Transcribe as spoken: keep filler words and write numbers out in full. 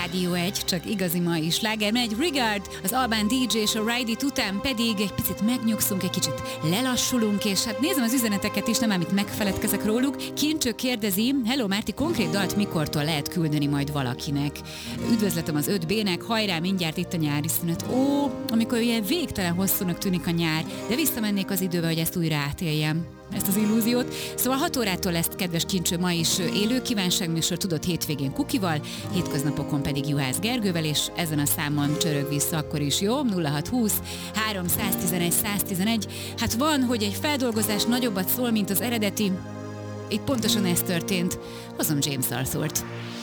Rádió egy, csak igazi mai sláger megy. Regard, az albán dé dzsé és a Ride It után pedig egy picit megnyugszunk, egy kicsit lelassulunk, és hát nézem az üzeneteket is, nem ám itt megfeledkezek róluk. Kincső kérdezi, hello Márti, konkrét dalt mikortól lehet küldeni majd valakinek? Üdvözletem az öt bének, hajrá, mindjárt itt a nyári szünet. Ó, amikor ilyen végtelen hosszúnak tűnik a nyár, de visszamennék az időbe, hogy ezt újra átéljem, ezt az illúziót. Szóval hat órától lesz, kedves Kincső, ma is élő kívánságműsor, tudod, hétvégén Kukival, hétköznapokon pedig Juhász Gergővel, és ezen a számon csörög vissza akkor is, jó? nulla hat húsz háromszáztizenegy száztizenegy. Hát van, hogy egy feldolgozás nagyobbat szól, mint az eredeti. Itt pontosan ez történt. Hozom James Arthurt.